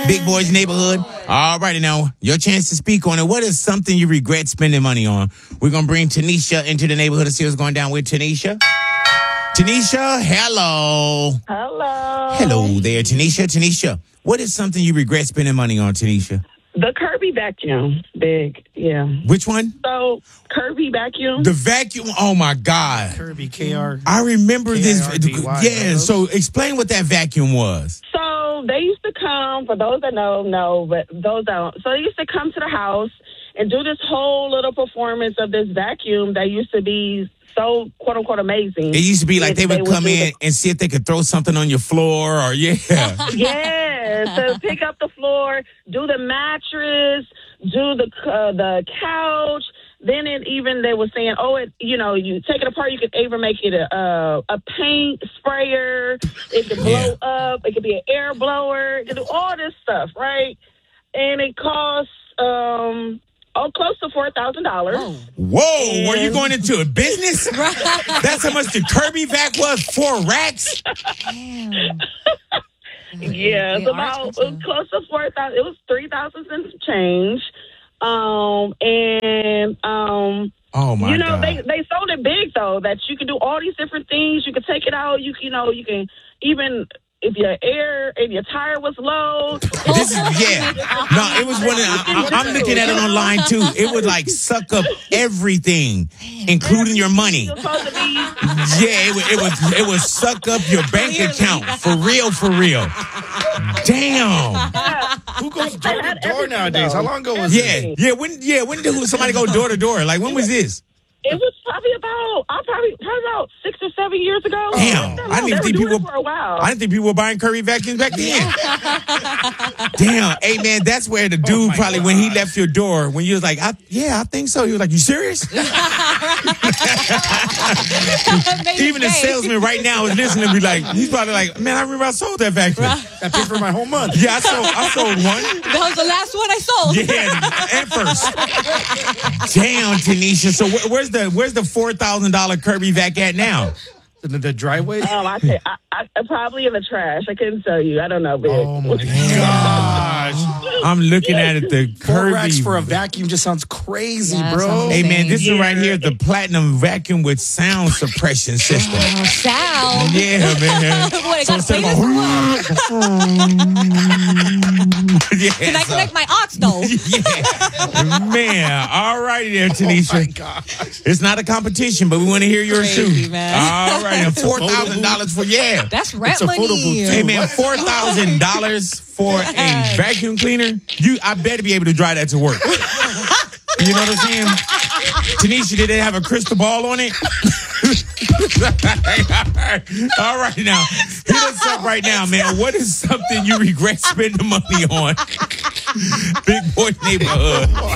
Big Boy's Neighborhood. All righty now, your chance to speak on it. What is something you regret spending money on? We're going to bring Tanisha into the neighborhood and see what's going down with Tanisha. Tanisha, hello. Hello. Hello there, Tanisha. Tanisha, what is something you regret spending money on, Tanisha? The Kirby vacuum. Big, yeah. Which one? So, Kirby vacuum. The vacuum. Oh, my God. Kirby, KR. I remember this. KRBY, Yeah, right? so explain what that vacuum was. So, they used to come, for those that know, but those don't. So, they used to come to the house and do this whole little performance of this vacuum that used to be so, quote unquote, amazing. It used to be like they would come do in and see if they could throw something on your floor or, yeah. Yeah, so pick up the floor, do the mattress, do the couch. Then they were saying, you take it apart, you could even make it a paint sprayer. It could blow up. It could be an air blower. It could do all this stuff, right? And it costs close to $4,000. Whoa, were you going into a business? That's how much the Kirby vac was? 4 racks? Yeah, it's about close to 4,000. It was 3,000 and change. Oh my God. They sold it big though, that you can do all these different things. You can take it out. You can even if your tire was low. This is No, it was one of I'm looking at it online too. It would like suck up everything, including your money. Yeah, it would suck up your bank account for real. Damn. Who goes door to door nowadays? How long ago was it? When did somebody go door to door? Like when was this? It was probably about 6 or 7 years ago. Damn, I didn't think people were buying Kirby vacuums back then. Damn, hey man, that's where the dude probably when he left your door when you was like, I think so. He was like, you serious? Even the salesman right now is listening to me like, he's probably like, man, I remember I sold that vacuum. I paid for my whole month. Yeah, I sold one. That was the last one I sold. Yeah, and first. Damn, Tanisha. So where's the $4,000 Kirby vac at now? The driveway? I probably in the trash. I couldn't tell you. I don't know, babe. Oh my gosh. I'm looking at it. The Kirby 4 racks for a vacuum just sounds crazy, bro. Hey man, this is right here, the platinum vacuum with sound suppression system. Oh, sound. Yeah, man. What, it got instead fingers or what? Can I connect my aux though? Yeah. Man, all righty there, Tanisha. Oh my gosh. It's not a competition, but we want to hear yours Crazy, too. man. All right, and $4,000 for That's rent It's a photo money. booth, Hey man, $4,000 for a vacuum cleaner? I better be able to drive that to work. You know what I'm saying? Tanisha, did they have a crystal ball on it? All right now. Hit us up right now, man. What is something you regret spending money on? Big Boy Neighborhood.